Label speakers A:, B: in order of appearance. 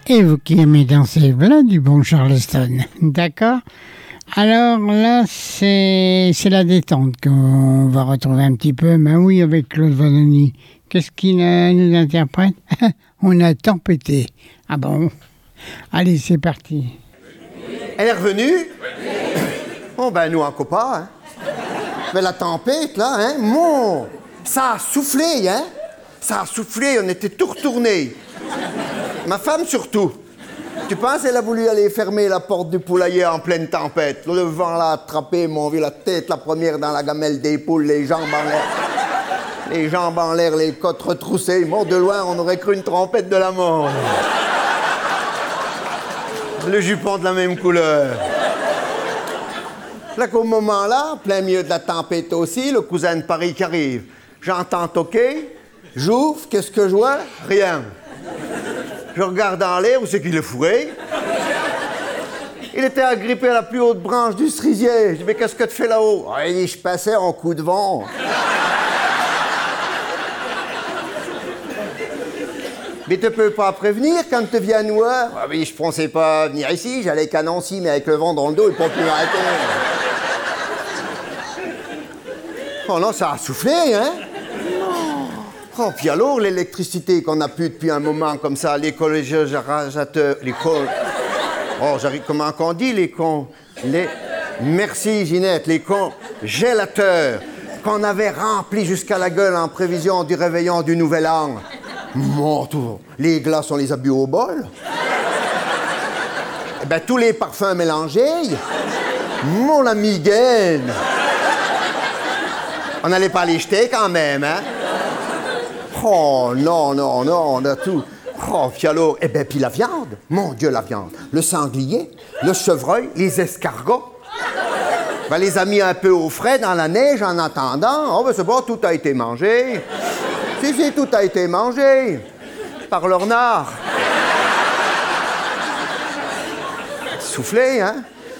A: Et vous qui aimez danser, voilà du bon Charleston, d'accord? Alors là, c'est la détente qu'on va retrouver un petit peu. Ben oui, avec Claude Vanoni. Qu'est-ce qu'il nous interprète? On a tant pété. Ah bon? Allez, c'est parti.
B: Elle est revenue? Oh ben nous encore pas, hein. Mais la tempête, là, hein, ça a soufflé, hein. Ça a soufflé, on était tout retournés. Ma femme surtout. Tu penses qu'elle a voulu aller fermer la porte du poulailler en pleine tempête? Le vent l'a attrapé, mon vieux, la tête la première dans la gamelle des poules, les jambes en l'air. Les jambes en l'air, les côtes retroussées. Mort de loin, on aurait cru une trompette de la mort. Le jupon de la même couleur. Là qu'au moment-là, plein milieu de la tempête aussi, le cousin de Paris qui arrive. J'entends toquer, j'ouvre, qu'est-ce que je vois? Rien. Je regarde en l'air, où c'est qu'il est fourré? Il était agrippé à la plus haute branche du cerisier. Je dis, mais qu'est-ce que tu fais là-haut? Ah, il dit, je passais en coup de vent. Mais tu peux pas prévenir quand tu viens nous voir? Ah oui, je pensais pas venir ici, j'allais qu'à Nancy, mais avec le vent dans le dos, il ne peut plus m'arrêter. Oh non, ça a soufflé, hein? Oh, puis alors, l'électricité qu'on a pu depuis un moment comme ça, les congélateurs, oh, j'arrive, comment qu'on dit, merci Ginette, les congélateurs qu'on avait remplis jusqu'à la gueule en prévision du réveillon du Nouvel An. Les glaces, on les a bu au bol. Eh ben, tous les parfums mélangés. Mon ami Gaine. On n'allait pas les jeter quand même, hein? Oh, non, on a tout. Oh, puis alors, eh bien, puis la viande. Mon Dieu, la viande. Le sanglier, le chevreuil, les escargots. Ben, les a mis un peu au frais dans la neige en attendant. Oh, ben, c'est bon, tout a été mangé. Si, tout a été mangé. Par l'ornard. Soufflé, hein?